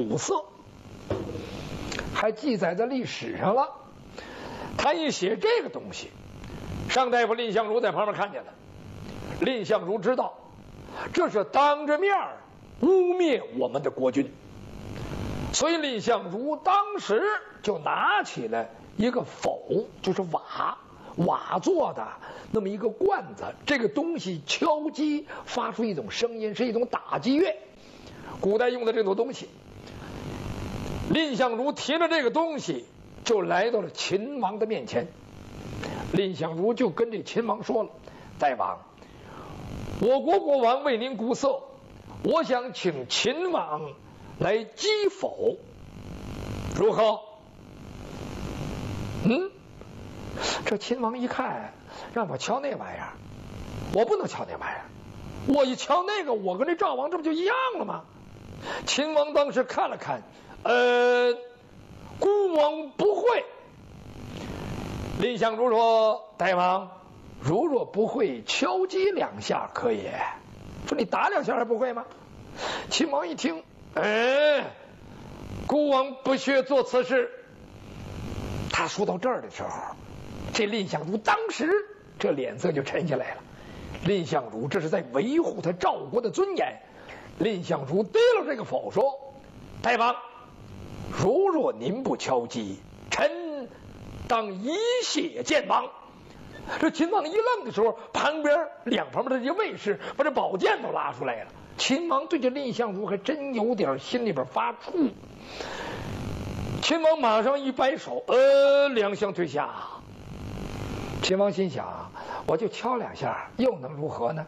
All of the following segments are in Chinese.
古色，还记载在历史上了。他一写这个东西，上大夫蔺相如在旁边看见了。蔺相如知道这是当着面污蔑我们的国君，所以蔺相如当时就拿起了一个否，就是瓦做的那么一个罐子，这个东西敲击发出一种声音，是一种打击乐，古代用的这种东西。蔺相如提着这个东西就来到了秦王的面前，蔺相如就跟这秦王说了：大王，我国国王为您鼓瑟，我想请秦王来击否，如何？这秦王一看，让我敲那玩意儿，我不能敲那玩意儿，我一敲那个，我跟这赵王这不就一样了吗？秦王当时看了看，孤王不会。蔺相如说：大王，如若不会，敲击2下可以。说你打2下还不会吗？秦王一听，孤王不屑做此事。他说到这儿的时候，这蔺相如当时这脸色就沉下来了。蔺相如这是在维护他赵国的尊严。蔺相如逮了这个否说：大王，如若您不敲击，臣当以血见王。这秦王一愣的时候，两旁边的这些卫士把这宝剑都拉出来了。秦王对这蔺相如还真有点心里边发怵。秦王马上一摆手，2相退下。秦王心想，我就敲2下，又能如何呢？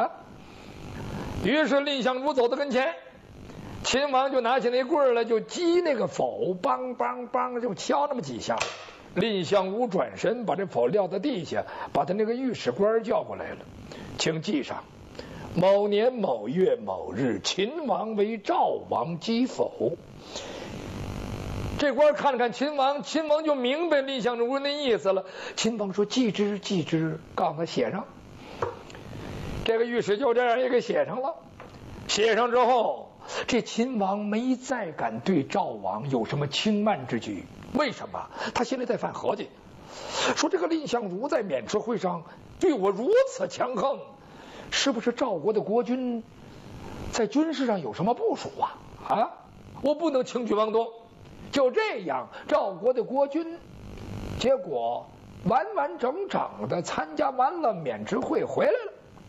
于是蔺相如走到跟前，秦王就拿起那棍儿来，就击那个否，梆梆梆就敲那么几下。蔺相如转身把这否撂在地下，把他那个御史官叫过来了，请记上某年某月某日，秦王为赵王击否。这官看了看秦王，秦王就明白蔺相如那意思了。秦王说：记之，记之，告诉他写上。这个御史就这样也给写上了。写上之后，这秦王没再敢对赵王有什么轻慢之举。为什么？他心里在犯合计，说这个蔺相如在渑池会上对我如此强横，是不是赵国的国君在军事上有什么部署啊？我不能轻举妄动。就这样，赵国的国君结果完完整整的参加完了渑池会回来了。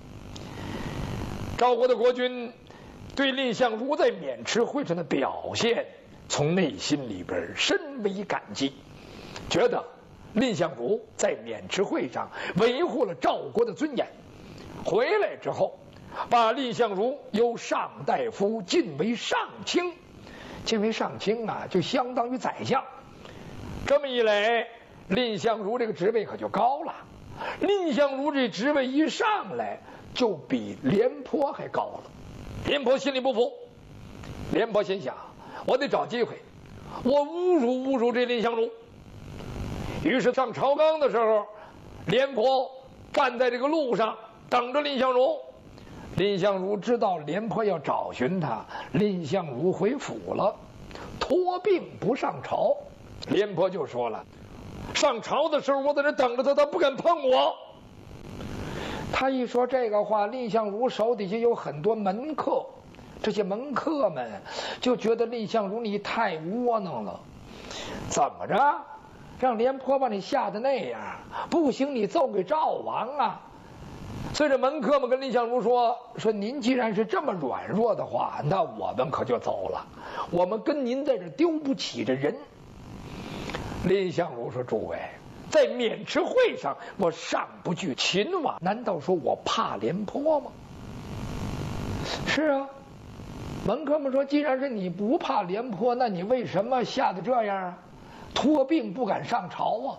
赵国的国君对蔺相如在渑池会上的表现，从内心里边深为感激，觉得蔺相如在渑池会上维护了赵国的尊严。回来之后，把蔺相如由上大夫晋为上卿。晋为上卿就相当于宰相。这么一来，蔺相如这个职位可就高了。蔺相如这职位一上来，就比廉颇还高了。廉颇心里不服，廉颇心想，我得找机会，我侮辱这蔺相如。于是上朝纲的时候，廉颇站在这个路上等着蔺相如。蔺相如知道廉颇要找寻他，蔺相如回府了，托病不上朝。廉颇就说了，上朝的时候我在这等着他，他不敢碰我。他一说这个话，蔺相如手底下有很多门客，这些门客们就觉得蔺相如你太窝囊了，怎么着让廉颇把你吓得那样，不行你奏给赵王啊。所以这门客们跟蔺相如说您既然是这么软弱的话，那我们可就走了，我们跟您在这丢不起这人。蔺相如说，诸位，在渑池会上我上不惧秦王，难道说我怕廉颇吗？是啊。门客们说，既然是你不怕廉颇，那你为什么吓得这样啊？托病不敢上朝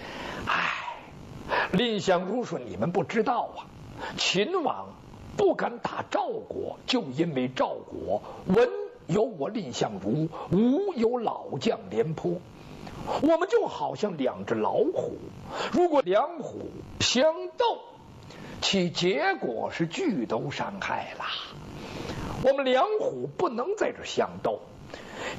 蔺相如说，你们不知道秦王不敢打赵国，就因为赵国文有我蔺相如，武有老将廉颇。我们就好像2只老虎，如果2虎相斗，其结果是俱都伤害了。我们2虎不能在这相斗，